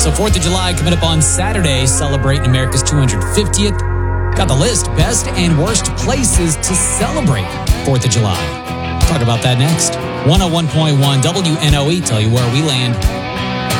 So 4th of July coming up on Saturday, celebrating America's 250th. Got the list, best and worst places to celebrate 4th of July. Talk about that next. 101.1 WNOE, tell you where we land